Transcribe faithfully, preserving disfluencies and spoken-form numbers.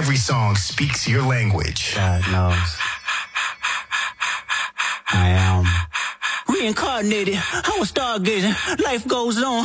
every song speaks your language. God knows. I am reincarnated. I was stargazing. Life goes on.